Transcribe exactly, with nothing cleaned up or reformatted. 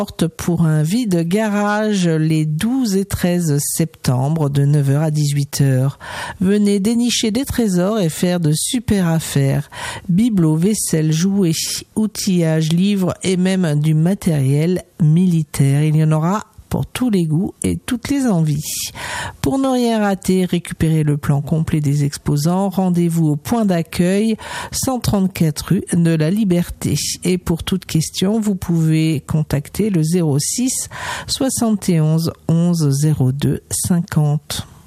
pour un vide-garage les douze et treize septembre de neuf heures à dix-huit heures. Venez dénicher des trésors et faire de super affaires. Bibelots, vaisselle, jouets, outillages, livres et même du matériel militaire. Il y en aura pour tous les goûts et toutes les envies. Pour ne rien rater, récupérez le plan complet des exposants. Rendez-vous au point d'accueil cent trente-quatre rue de la Liberté. Et pour toute question, vous pouvez contacter le zéro six soixante et onze onze zéro deux cinquante.